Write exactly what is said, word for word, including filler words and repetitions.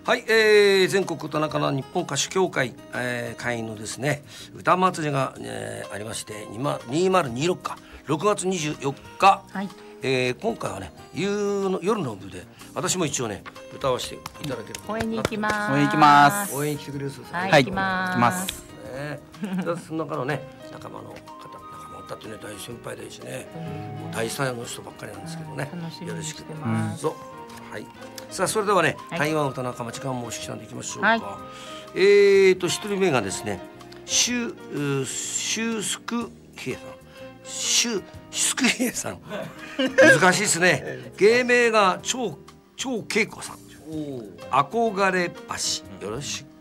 はい、えー、全国田中の日本歌手協会、えー、会員のですね歌祭りが、えー、ありましてにせんにじゅうろくかろくがつにじゅうよっか、はい、えー、今回はね夕の夜の部で私も一応ね歌わせていただける応援に行きます応援行きます応援に来てくれるそうですね。 はい、はい、行きます、 ね、その中のね仲間の方仲間だってね大先輩だしね、もう大スターの人ばっかりなんですけどね、よろしくどうぞ。はい、さあそれではね、はい、台湾歌仲間時間もおしきさんでいきましょうか、はい、えーと一人目がですねシュシュスクヒエさんシュスクヒエさん難しいですね芸名が超超恵子さん憧れ橋よろしく